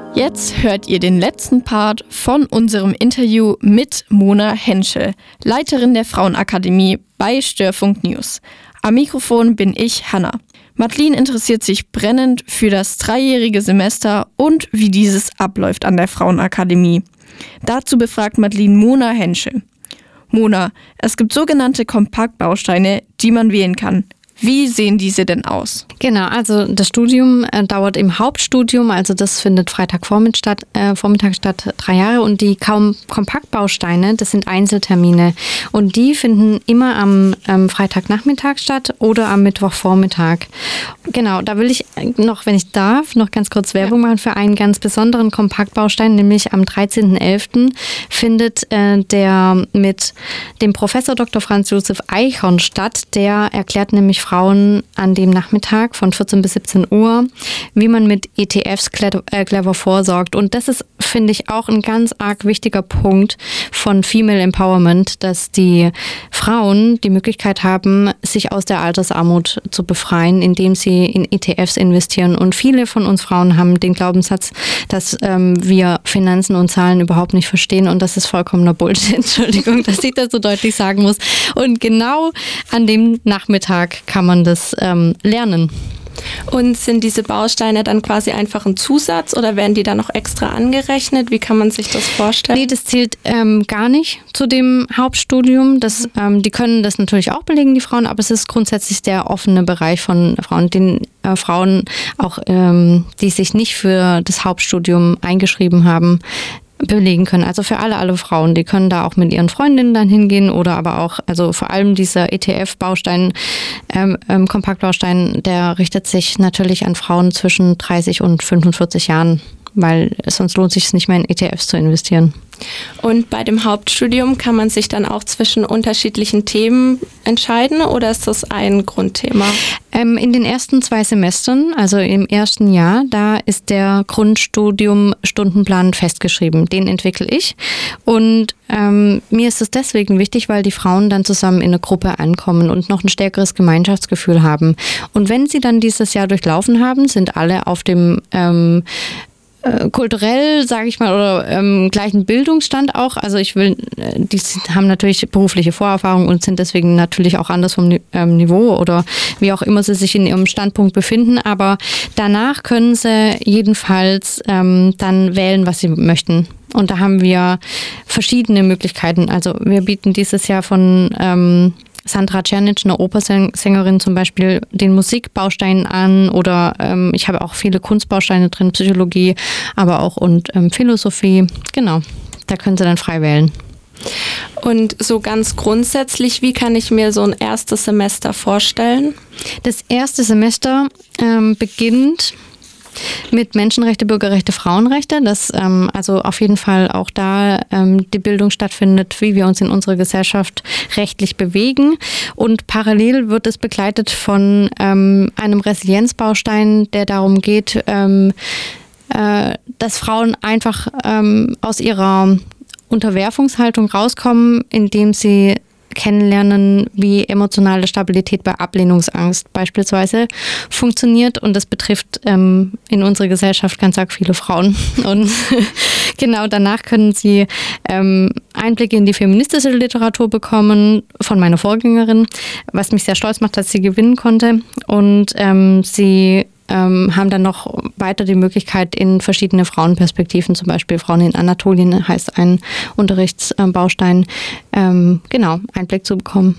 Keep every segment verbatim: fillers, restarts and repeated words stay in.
Jetzt hört ihr den letzten Part von unserem Interview mit Mona Henschel, Leiterin der Frauenakademie bei Störfunk News. Am Mikrofon bin ich, Hanna. Madeline interessiert sich brennend für das dreijährige Semester und wie dieses abläuft an der Frauenakademie. Dazu befragt Madeline Mona Henschel. Mona, es gibt sogenannte Kompaktbausteine, die man wählen kann. Wie sehen diese denn aus? Genau, also das Studium äh, dauert im Hauptstudium, also das findet Freitagvormittag statt, äh, Vormittag statt, drei Jahre. Und die kaum Kompaktbausteine, das sind Einzeltermine. Und die finden immer am ähm, Freitagnachmittag statt oder am Mittwochvormittag. Genau, da will ich noch, wenn ich darf, noch ganz kurz Werbung machen für einen ganz besonderen Kompaktbaustein, nämlich am dreizehnten elften findet äh, der mit dem Professor Doktor Franz Josef Eichhorn statt. Der erklärt nämlich Frauen an dem Nachmittag von vierzehn bis siebzehn Uhr, wie man mit E T Fs clever, äh, clever vorsorgt. Und das ist, finde ich, auch ein ganz arg wichtiger Punkt von Female Empowerment, dass die Frauen die Möglichkeit haben, sich aus der Altersarmut zu befreien, indem sie in E T Fs investieren. Und viele von uns Frauen haben den Glaubenssatz, dass ähm, wir Finanzen und Zahlen überhaupt nicht verstehen. Und das ist vollkommener Bullshit. Entschuldigung, dass ich das so deutlich sagen muss. Und genau an dem Nachmittag kann man das ähm, lernen. Und sind diese Bausteine dann quasi einfach ein Zusatz oder werden die dann noch extra angerechnet? Wie kann man sich das vorstellen? Nee, das zählt ähm, gar nicht zu dem Hauptstudium. Das, ähm, die können das natürlich auch belegen, die Frauen, aber es ist grundsätzlich der offene Bereich von Frauen, den äh, Frauen auch, ähm, die sich nicht für das Hauptstudium eingeschrieben haben, belegen können. Also für alle, alle Frauen, die können da auch mit ihren Freundinnen dann hingehen oder aber auch, also vor allem dieser E T F-Baustein, ähm, ähm, Kompaktbaustein, der richtet sich natürlich an Frauen zwischen dreißig und fünfundvierzig Jahren, weil sonst lohnt sich es nicht mehr in E T Fs zu investieren. Und bei dem Hauptstudium kann man sich dann auch zwischen unterschiedlichen Themen entscheiden oder ist das ein Grundthema? Ähm, in den ersten zwei Semestern, also im ersten Jahr, da ist der Grundstudium-Stundenplan festgeschrieben. Den entwickle ich. Und ähm, mir ist es deswegen wichtig, weil die Frauen dann zusammen in eine Gruppe ankommen und noch ein stärkeres Gemeinschaftsgefühl haben. Und wenn sie dann dieses Jahr durchlaufen haben, sind alle auf dem ähm, kulturell, sage ich mal, oder ähm, gleichen Bildungsstand auch. Also ich will, die haben natürlich berufliche Vorerfahrung und sind deswegen natürlich auch anders vom ähm, Niveau oder wie auch immer sie sich in ihrem Standpunkt befinden. Aber danach können sie jedenfalls ähm, dann wählen, was sie möchten. Und da haben wir verschiedene Möglichkeiten. Also wir bieten dieses Jahr von ähm, Sandra Czernic, eine Opersängerin zum Beispiel, den Musikbaustein an oder ähm, ich habe auch viele Kunstbausteine drin, Psychologie, aber auch und ähm, Philosophie. Genau, da können Sie dann frei wählen. Und so ganz grundsätzlich, wie kann ich mir so ein erstes Semester vorstellen? Das erste Semester ähm, beginnt mit Menschenrechte, Bürgerrechte, Frauenrechte, dass ähm, also auf jeden Fall auch da ähm, die Bildung stattfindet, wie wir uns in unserer Gesellschaft rechtlich bewegen. Und parallel wird es begleitet von ähm, einem Resilienzbaustein, der darum geht, ähm, äh, dass Frauen einfach ähm, aus ihrer Unterwerfungshaltung rauskommen, indem sie kennenlernen, wie emotionale Stabilität bei Ablehnungsangst beispielsweise funktioniert. Und das betrifft ähm, in unserer Gesellschaft ganz arg viele Frauen. Und genau danach können sie ähm, Einblicke in die feministische Literatur bekommen von meiner Vorgängerin, was mich sehr stolz macht, dass sie gewinnen konnte. Und ähm, sie Ähm, haben dann noch weiter die Möglichkeit, in verschiedene Frauenperspektiven, zum Beispiel Frauen in Anatolien heißt ein Unterrichtsbaustein, ähm, genau, Einblick zu bekommen.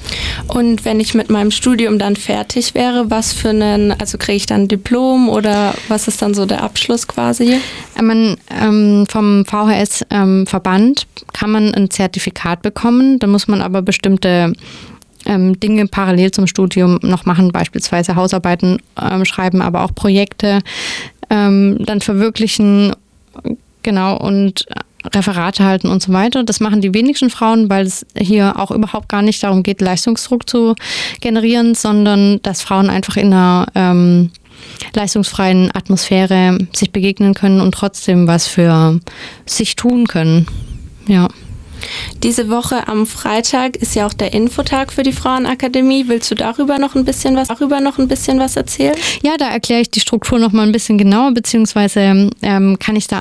Und wenn ich mit meinem Studium dann fertig wäre, was für einen, also kriege ich dann ein Diplom oder was ist dann so der Abschluss quasi? Man, ähm, vom V H S-Verband ähm, kann man ein Zertifikat bekommen, da muss man aber bestimmte Ähm, Dinge parallel zum Studium noch machen, beispielsweise Hausarbeiten ähm, schreiben, aber auch Projekte ähm, dann verwirklichen, genau, und Referate halten und so weiter. Das machen die wenigsten Frauen, weil es hier auch überhaupt gar nicht darum geht, Leistungsdruck zu generieren, sondern dass Frauen einfach in einer ähm, leistungsfreien Atmosphäre sich begegnen können und trotzdem was für sich tun können. Ja. Diese Woche am Freitag ist ja auch der Infotag für die Frauenakademie. Willst du darüber noch ein bisschen was, darüber noch ein bisschen was erzählen? Ja, da erkläre ich die Struktur noch mal ein bisschen genauer, beziehungsweise ähm, kann ich da